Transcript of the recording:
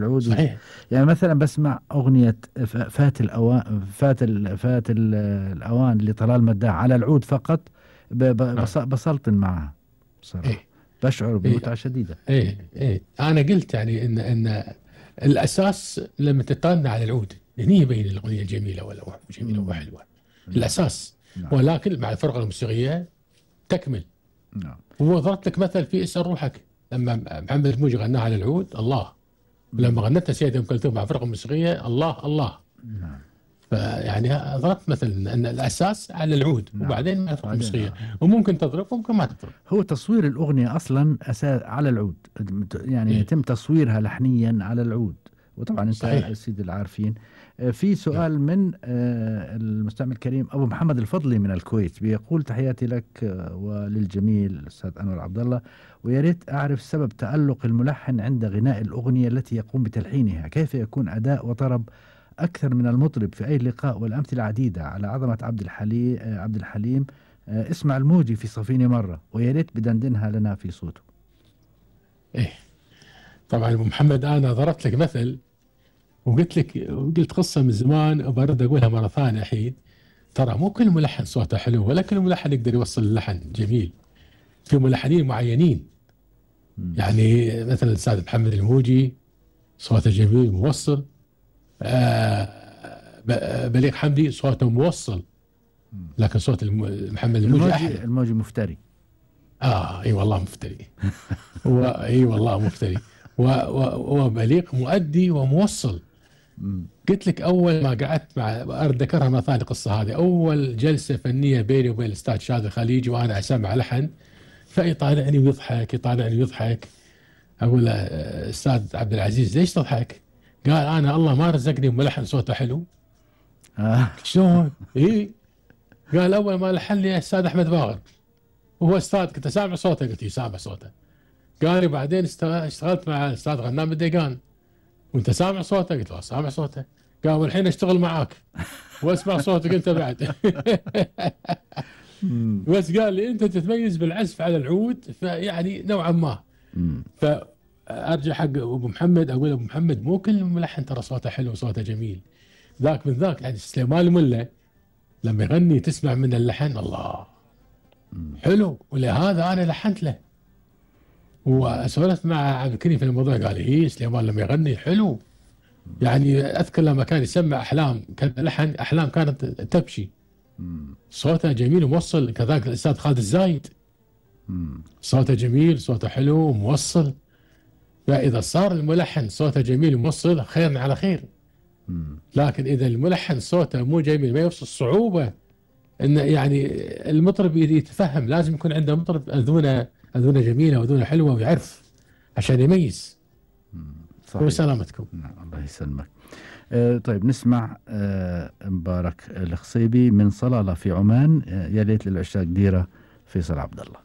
العود صحيح. يعني مثلا بسمع أغنية فات الأوان، فات الأوان لطلال مداح على العود فقط، نعم. بسلطن معها بصراحة، ايه بشعر ايه بمتعة شديدة. ايه انا قلت يعني ان الاساس لما تتغنى على العود هني يبين الاغنيه جميله ولا مو جميله مم. وحلوه. نعم. الاساس. نعم. ولكن مع الفرقه الموسيقيه تكمل. نعم. وضربت لك مثل في اسال روحك لما محمد الموجي غناها على العود الله، مم. ولما غنتها سيدة ام كلثوم مع فرقه موسيقيه الله الله. نعم. فيعني ضربت مثل ان الاساس على العود نعم. وبعدين مع الفرقه بعدين الموسيقيه، وممكن تضرب وممكن ما تضرب. هو تصوير الأغنية أصلا أساس على العود، يعني ايه يتم تصويرها لحنيا على العود. وطبعا أنت صحيح. سيدي العارفين. في نعم. سؤال من المستمع الكريم أبو محمد الفضلي من الكويت، بيقول تحياتي لك وللجميل الأستاذ أنور عبد الله، ويا ريت أعرف سبب تألق الملحن عند غناء الأغنية التي يقوم بتلحينها، كيف يكون أداء وطرب أكثر من المطرب في أي لقاء، والأمثلة عديدة على عظمة عبد الحليم. اسمع الموجي في صفيني مرة، ويا ريت بدندنها لنا في صوته. ايه طبعا ابو محمد انا ضربت لك مثل وقلت لك، وقلت قصه من زمان وبرد اقولها مره ثانيه الحين. ترى مو كل ملحن صوته حلو ولا كل ملحن يقدر يوصل اللحن جميل. في ملحنين معينين، مم. يعني مثلا الاستاذ محمد الموجي صوته جميل موصل. بليغ حمدي صوته موصل، مم. لكن صوت محمد الموجي احلى. الموجي مفتري. اي والله مفتري. هو اي والله مفتري. وبليغ مؤدي وموصل. مم. قلت لك اول ما قعدت مع اتذكرها مره ثانيه القصه هذه، اول جلسه فنيه بيني وبين الاستاذ شادي الخليجي وانا اسمع لحن، فيطالعني ويضحك يطالعني ويضحك. اقول له استاذ عبد العزيز ليش تضحك؟ قال انا الله ما رزقني بملحن صوته حلو. آه. شلون؟ اي. قال اول ما لحن لي استاذ احمد باغر، وهو استاذ كنت سامع صوته، قلت سامع صوته. قال لي بعدين اشتغلت مع الاستاذ غنام الديقان وانت سامع صوته؟ قلت له سامع صوته. قال والحين اشتغل معاك واسمع صوتك انت بعد. مم. بس قال لي انت تتميز بالعزف على العود، فيعني نوعا ما. مم. فارجع حق ابو محمد اقول ابو محمد مو كل ملحن ترى صوته حلو وصوته جميل. ذاك من ذاك يعني سليمان الملا لما يغني تسمع من اللحن الله حلو، ولهذا انا لحنت له. وسولفت مع عبد الكريم في الموضوع قال لي سليمان لما يغني حلو. يعني اذكر لما كان يسمع احلام، كان لحن احلام كانت تبشي، مم. صوته جميل وموصل. كذلك الاستاذ خالد الزايد مم. صوته جميل صوته حلو وموصل. فاذا صار الملحن صوته جميل وموصل خير على خير. مم. لكن اذا الملحن صوته مو جميل ما يوصل صعوبه ان يعني المطرب يتفهم، لازم يكون عنده مطرب اذونه جميله واذونه حلوه ويعرف عشان يميز. صحيح. وسلامتكم. نعم الله يسلمك. طيب نسمع مبارك الخصيبي من صلالة في عمان، يا ليت للعشاق ديرة، فيصل عبد الله.